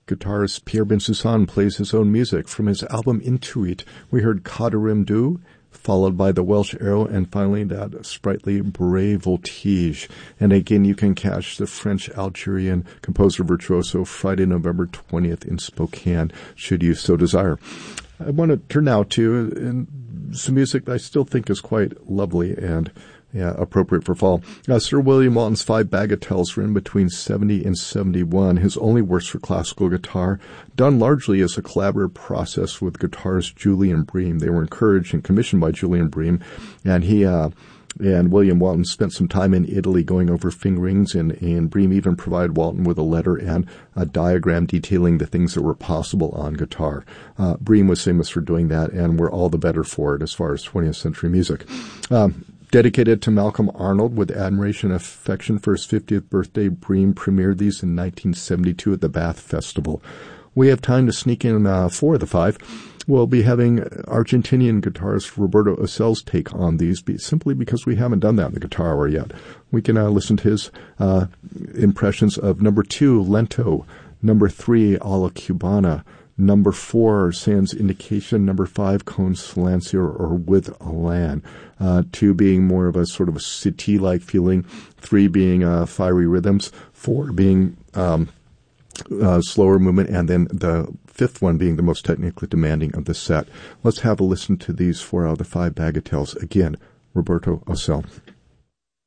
Guitarist Pierre Bensoussan plays his own music. From his album Intuit, we heard Coderim Du, followed by the Welsh Arrow, and finally that sprightly Bray Voltige. And again, you can catch the French-Algerian composer virtuoso Friday, November 20th in Spokane, should you so desire. I want to turn now to some music that I still think is quite lovely and appropriate for fall. Sir William Walton's Five Bagatelles, written between 70 and 71, his only works for classical guitar, done largely as a collaborative process with guitarist Julian Bream. They were encouraged and commissioned by Julian Bream, and he and William Walton spent some time in Italy going over fingerings, and Bream even provided Walton with a letter and a diagram detailing the things that were possible on guitar. Bream was famous for doing that, and we're all the better for it as far as 20th century music. Dedicated to Malcolm Arnold with admiration and affection for his 50th birthday, Bream premiered these in 1972 at the Bath Festival. We have time to sneak in 4 of the 5. We'll be having Argentinian guitarist Roberto Ocel's take on these, simply because we haven't done that in the Guitar Hour yet. We can listen to his impressions of number 2, Lento, number 3, A la Cubana, number 4, Sans Indication, number 5, Con Silencio, or With Elan. 2 being more of a sort of a city-like feeling, 3 being fiery rhythms, 4 being slower movement, and then the 5th one being the most technically demanding of the set. Let's have a listen to these 4 out of the 5 Bagatelles. Again, Roberto Ocel.